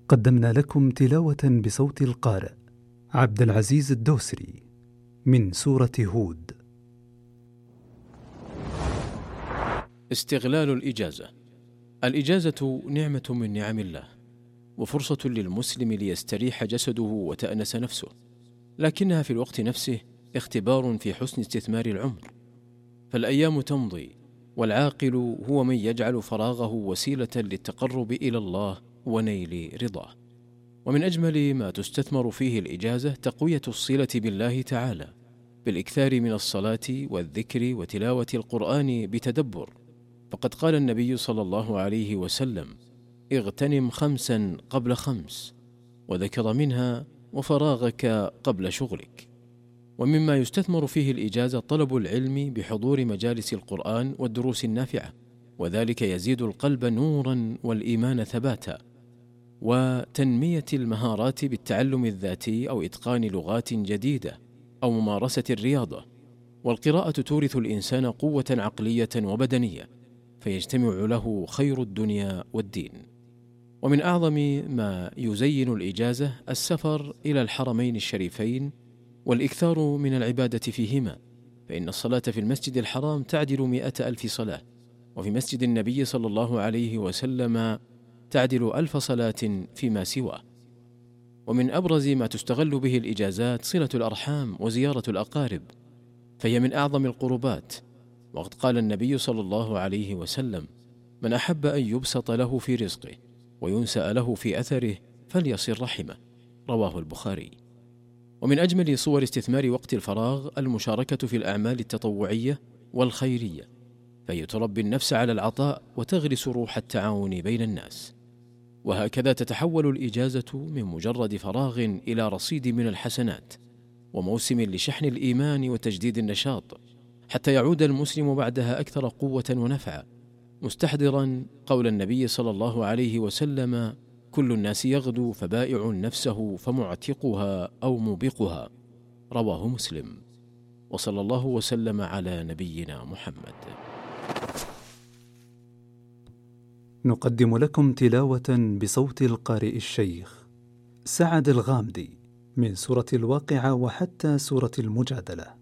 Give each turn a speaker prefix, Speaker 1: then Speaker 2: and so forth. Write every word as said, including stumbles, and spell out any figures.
Speaker 1: قدمنا لكم تلاوة بصوت القارئ عبد العزيز الدوسري من سورة هود.
Speaker 2: استغلال الإجازة. الإجازة نعمة من نعم الله، وفرصة للمسلم ليستريح جسده وتأنس نفسه، لكنها في الوقت نفسه اختبار في حسن استثمار العمر. فالأيام تمضي، والعاقل هو من يجعل فراغه وسيلة للتقرب إلى الله ونيل رضاه. ومن أجمل ما تستثمر فيه الإجازة تقوية الصلة بالله تعالى، بالإكثار من الصلاة والذكر وتلاوة القرآن بتدبر. فقد قال النبي صلى الله عليه وسلم: اغتنم خمسا قبل خمس، وذكر منها وفراغك قبل شغلك. ومما يستثمر فيه الإجازة طلب العلم بحضور مجالس القرآن والدروس النافعة، وذلك يزيد القلب نورا والإيمان ثباتا. وتنمية المهارات بالتعلم الذاتي أو إتقان لغات جديدة أو ممارسة الرياضة. والقراءة تورث الإنسان قوة عقلية وبدنية، فيجتمع له خير الدنيا والدين. ومن أعظم ما يزين الإجازة السفر إلى الحرمين الشريفين والإكثار من العبادة فيهما، فإن الصلاة في المسجد الحرام تعدل مئة ألف صلاة، وفي مسجد النبي صلى الله عليه وسلم تعدل ألف صلاة فيما سواه. ومن أبرز ما تستغل به الإجازات صلة الأرحام وزيارة الأقارب، فهي من أعظم القربات. وقد قال النبي صلى الله عليه وسلم: من أحب أن يبسط له في رزقه وينسأ له في أثره فليصل رحمه، رواه البخاري. ومن أجمل صور استثمار وقت الفراغ المشاركة في الأعمال التطوعية والخيرية، فهي تربي النفس على العطاء وتغرس روح التعاون بين الناس. وهكذا تتحول الإجازة من مجرد فراغ إلى رصيد من الحسنات وموسم لشحن الإيمان وتجديد النشاط، حتى يعود المسلم بعدها أكثر قوة ونفعا، مستحضرا قول النبي صلى الله عليه وسلم: كل الناس يغدو فبائع نفسه فمعتقها أو موبقها، رواه مسلم. وصلى الله وسلم على نبينا محمد.
Speaker 1: نقدم لكم تلاوة بصوت القارئ الشيخ سعد الغامدي من سورة الواقعة وحتى سورة المجادلة.